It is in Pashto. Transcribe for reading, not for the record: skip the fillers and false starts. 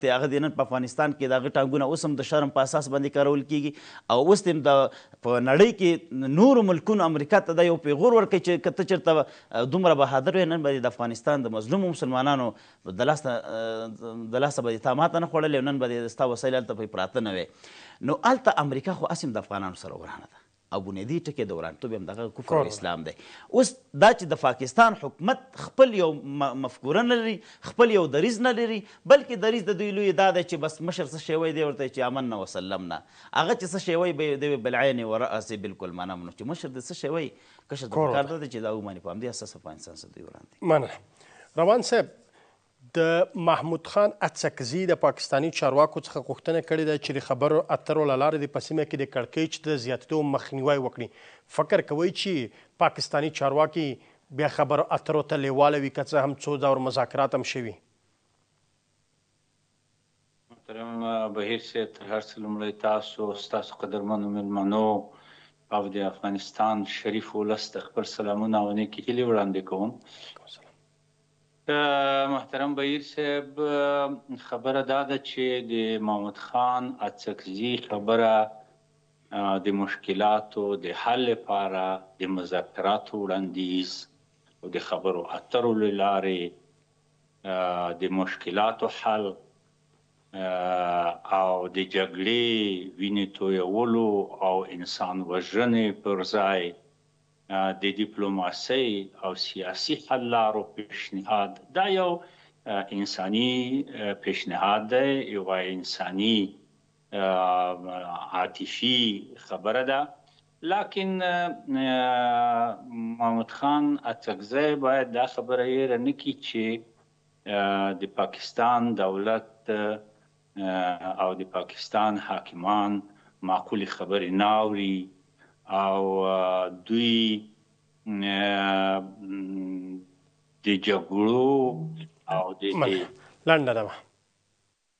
هغه د نن په افغانستان کې د هغه ټانګونه اوس هم د شرم په اساس باندې کارول کېږي او اوس هم په نړۍ کې نورو ملکونو امریکا ته دا یو پیغور ورکوي چې که ته چېرته دومره بهادر وې نن به د افغانستان د مظلومو مسلمانانو د لاسه به دې تا ماته نه خوړلې نن به دې ستا وسایل هلته پرې پراته نه وې نو هلته امریکا خو هسې هم د افغانانو سره ورانه ده او بنیادي ټکي د ورانتوب هم دغه کفر او اسلام دی. اوس دا چې د پاکستان حکومت خپل یو مفکوره نه لري، خپل یو دریځ نه لري، بلکې دریځ د دوی لوی دا دی چې بس مشر څه شی وایي دی ورته چې امنا وسلمنا، هغه چې څه شی وایي دی بالعین ورأس بالکل معنا نو چې مشر د څه شی وایي کشر ته پکار ده چې دا ومني. په همدې اساس افغانستان سره دوی وران دي. مننه. روان صاحب، د محمود خان اڅکزي د پاکستاني چارواکو څخه غوښتنه کړې ده چې د خبرو اترو له لارې د په سیمه کې د کړکېچ د زیاتېدو مخنیوی وکړي. فکر کوئ چې پاکستاني چارواکي بیا خبرو اترو ته لیواله وي که څه هم څو دور مذاکرات هم شوي؟ محترم بهیر صاحب، تر هر څه لومړی تاسو ستاسو قدرمنو مېلمنو او د افغانستان شریف ولس ته خپل سلامونه او نیکې هیلې وړاندې کوم. محترم بهیر صاحب، خبره دا ده چې د محمود خان اڅکزي خبره د مشکلاتو د حل لپاره د مذاکراتو وړاندیز او د خبرو اترو له لارې د مشکلاتو حل او د جګړې وینې تویولو او انسان وژنې پر ځای د ډیپلوماسۍ او سیاسي حل لارو پیشنهاد دا یو انساني پیشنهاد دی، یوه انساني عاطفي خبره ده. لکن محمود خان اڅکزی باید دا خبره هیره نه کړي چې د پاکستان دولت او د پاکستان حاکمان معقولې خبرې نه اوري او دوی د جګړو او د لنډه ده.